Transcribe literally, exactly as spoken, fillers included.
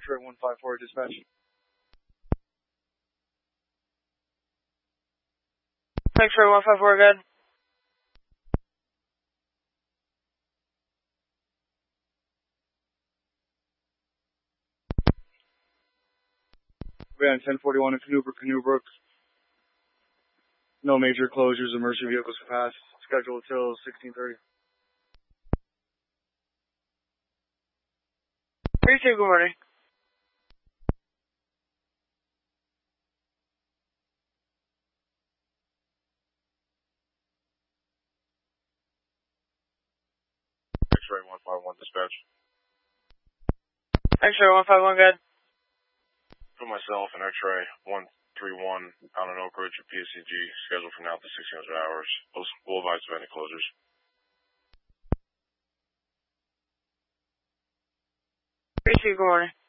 X-ray one five four, dispatch. X-ray one five four, good. Van ten forty-one in Canoe Canoebrook. No major closures, emergency vehicles can pass. Scheduled till sixteen thirty. three two, good morning. X-ray one five one, dispatch. X-ray one five one, good. Put myself and X-ray one three one out on Oak Ridge at P S C G, scheduled for now to sixteen hundred hours. We'll advise of any closures. three two, good morning.